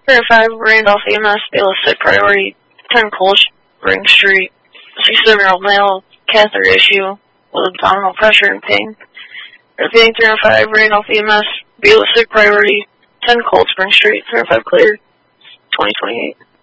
305 Randolph EMS, Bailiff Sick Priority, 10 Cold Spring Street, 67-year-old male, catheter issue with abdominal pressure and pain. Repeating 305 Randolph EMS, Bailiff Sick Priority, 10 Cold Spring Street, 305 clear, 2028.